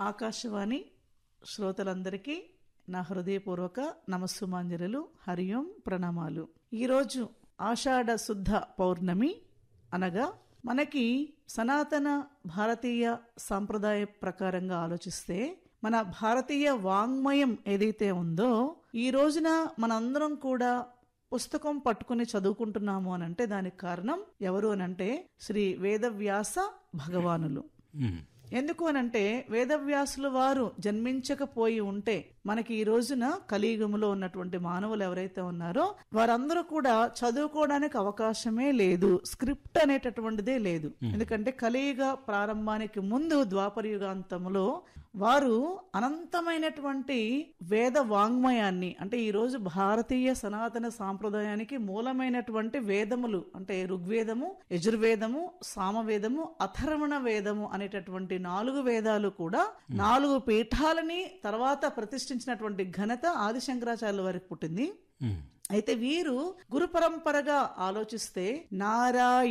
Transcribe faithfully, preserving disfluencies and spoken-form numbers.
ఆకాశవాణి శ్రోతలందరికీ నా హృదయపూర్వక నమస్సుమాంజలు, హరి ఓం, ప్రణామాలు. ఈరోజు ఆషాఢ శుద్ధ పౌర్ణమి అనగా మనకి సనాతన భారతీయ సాంప్రదాయ ప్రకారంగా ఆలోచిస్తే మన భారతీయ వాంగ్మయం ఏదైతే ఉందో ఈ రోజున మనందరం కూడా పుస్తకం పట్టుకుని చదువుకుంటున్నాము అని అంటే దానికి కారణం ఎవరు అనంటే శ్రీ వేదవ్యాస భగవానులు. ఎందుకు అనంటే వేదవ్యాసుల వారు జన్మించకపోయి ఉంటే మనకి ఈ రోజున కలియుగంలో ఉన్నటువంటి మానవులు ఎవరైతే ఉన్నారో వారందరూ కూడా చదువుకోవడానికి అవకాశమే లేదు. స్క్రిప్ట్ అనేటటువంటిదే లేదు. ఎందుకంటే కలియుగ ప్రారంభానికి ముందు ద్వాపర యుగాంతంలో వారు అనంతమైనటువంటి వేద వాంగ్మయాన్ని, అంటే ఈ రోజు భారతీయ సనాతన సాంప్రదాయానికి మూలమైనటువంటి వేదములు అంటే ఋగ్వేదము, యజుర్వేదము, సామవేదము, అథర్వణ వేదము అనేటటువంటి నాలుగు వేదాలు కూడా నాలుగు పీఠాలని తర్వాత ప్రతిష్ఠించినటువంటి ఘనత ఆదిశంకరాచార్యుల వారికి పుట్టింది. అయితే వీరు గురు పరంపరగా ఆలోచిస్తే నారాయణ